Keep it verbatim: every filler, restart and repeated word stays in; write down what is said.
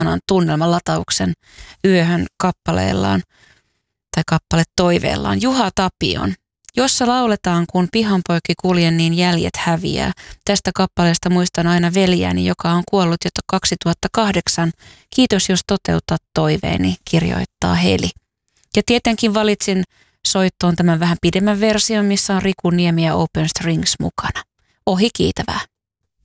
tunnelmalatauksen yöhön kappaleellaan tai kappale toiveellaan. Juha Tapion, jossa lauletaan, kun pihanpoikki kuljen, niin jäljet häviää. Tästä kappaleesta muistan aina veljääni, joka on kuollut jo kaksituhattakahdeksan. Kiitos, jos toteutat toiveeni, kirjoittaa Heli. Ja tietenkin valitsin soittoon tämän vähän pidemmän version, missä on Riku Niemi ja Open Strings mukana. Ohi kiitävää.